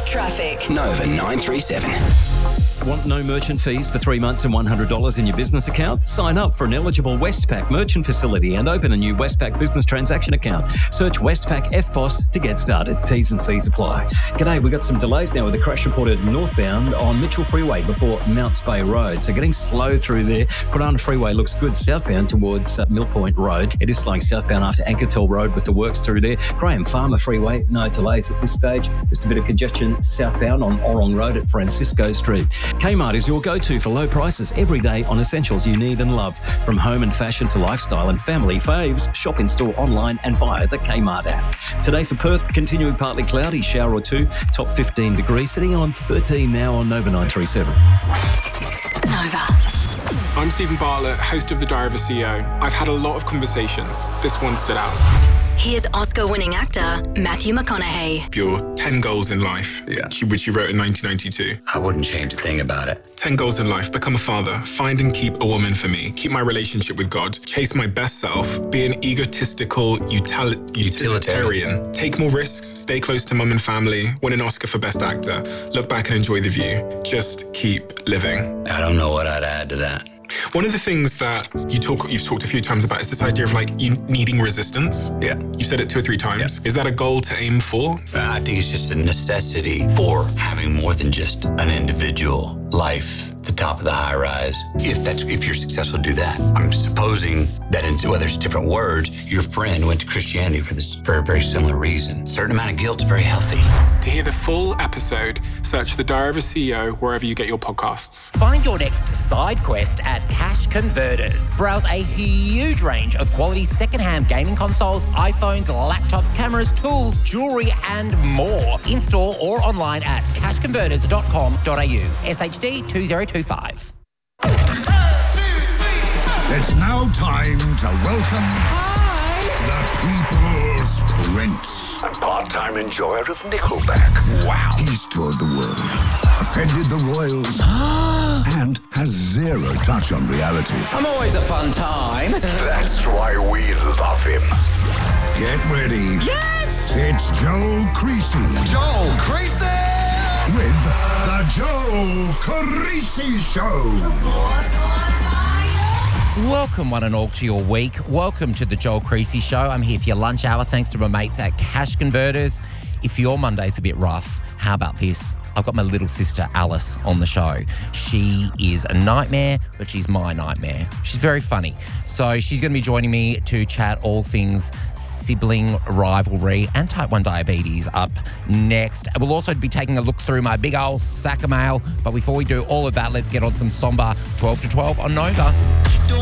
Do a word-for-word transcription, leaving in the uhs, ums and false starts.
Traffic. Nova nine three seven. Want no merchant fees for three months and one hundred dollars in your business account? Sign up for an eligible Westpac merchant facility and open a new Westpac business transaction account. Search Westpac F P O S to get started. T's and C's apply. G'day, we've got some delays now with a crash reported northbound on Mitchell Freeway before Mounts Bay Road. So getting slow through there. Put Freeway looks good southbound towards uh, Mill Point Road. It is slowing southbound after Ankertel Road with the works through there. Graham Farmer Freeway, no delays at this stage. Just a bit of congestion southbound on Orong Road at Francisco Street. Kmart is your go-to for low prices every day on essentials you need and love. From home and fashion to lifestyle and family faves, shop in store, online and via the Kmart app. Today for Perth, continuing partly cloudy, shower or two, top fifteen degrees, sitting on thirteen now on Nova nine three seven. Nova. I'm Stephen Bartlett, host of The Diary of a C E O. I've had a lot of conversations. This one stood out. Here's Oscar-winning actor Matthew McConaughey. Of your ten goals in life, Yeah. which you wrote in nineteen ninety-two. I wouldn't change a thing about it. ten goals in life: become a father, find and keep a woman for me, keep my relationship with God, chase my best self, be an egotistical utili- utilitarian, take more risks, stay close to mum and family, win an Oscar for best actor, look back and enjoy the view, just keep living. I don't know what I'd add to that. One of the things that you talk, you've talked a few times about is this idea of like you needing resistance. Yeah. You've said it two or three times. Is that a goal to aim for? Uh, I think it's just a necessity for having more than just an individual life, the top of the high rise. If that's if you're successful to do that, I'm supposing that in, whether it's different words, your friend went to Christianity for this for a very similar reason. A certain amount of guilt is very healthy. To hear the full episode, search The Diary of a C E O wherever you get your podcasts. Find your next side quest at Cash Converters. Browse a huge range of quality second-hand gaming consoles, iPhones, laptops, cameras, tools, jewelry, and more. In-store or online at cash converters dot com dot a u. S H D two zero two five. It's now time to welcome the People's Prince. I'm part-time enjoyer of Nickelback. Wow. He's toured the world, offended the royals, and has zero touch on reality. I'm always a fun time. That's why we love him. Get ready. Yes! It's Joe Creasy Joel Creasy! with the Joe Creasy Show. Welcome one and all to your week. Welcome to the Joel Creasy Show. I'm here for your lunch hour thanks to my mates at Cash Converters. If your Monday's a bit rough, how about this? I've got my little sister Alice on the show. She is a nightmare, but she's my nightmare. She's very funny. So she's going to be joining me to chat all things sibling rivalry and type one diabetes up next. We'll also be taking a look through my big old sack of mail. But before we do all of that, let's get on some somber twelve to twelve on Nova.